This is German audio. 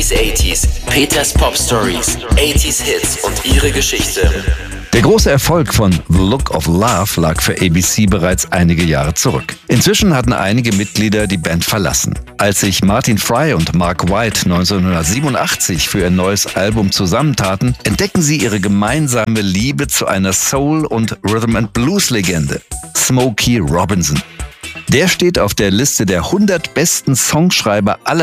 80s, Peters Pop Stories, 80s Hits und ihre Geschichte. Der große Erfolg von The Look of Love lag für ABC bereits einige Jahre zurück. Inzwischen hatten einige Mitglieder die Band verlassen. Als sich Martin Fry und Mark White 1987 für ihr neues Album zusammentaten, entdeckten sie ihre gemeinsame Liebe zu einer Soul- und Rhythm-and-Blues-Legende, Smokey Robinson. Der steht auf der Liste der 100 besten Songschreiber aller